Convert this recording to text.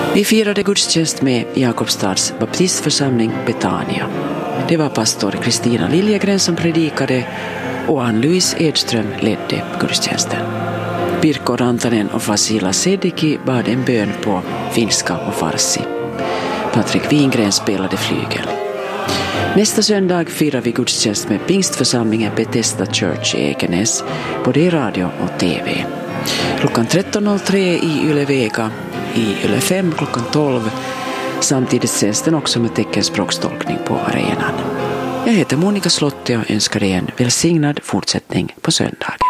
Vi firade gudstjänst med Jakobstads baptistförsamling Betania. Det var pastor Kristina Liljegren som predikade och Ann-Louise Edström ledde gudstjänsten. Pirkko Rantanen och Vasila Sediki bad en bön på finska och farsi. Patrik Wingren spelade flygel. Nästa söndag firar vi gudstjänst med pingstförsamlingen Bethesda Church i Ekenäs, både i radio och tv. Klockan 13.03 i Yle Vega, i Yle 5 klockan 12. Samtidigt sänds den också med teckenspråkstolkning på arenan. Jag heter Monica Slotte och önskar dig en välsignad fortsättning på söndagen.